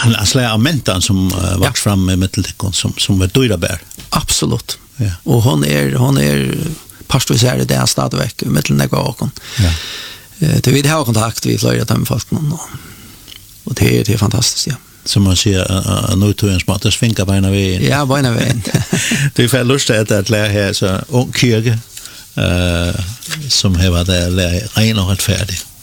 alltså är mentan som vart fram med mitteltekon som var dyrabär. Absolut. Ja. Och hon är pastorisär det stadverk mittelnegakon. Ja. Det vi har kontakt vi flera dem folk och det är fantastiskt, ja. Som man säger nu tror jag smart det svingar beina vägen. Ja, beina vägen. Det är för lustigt att lära här så ung kyrka som har varit där lära ren och rättfärdig.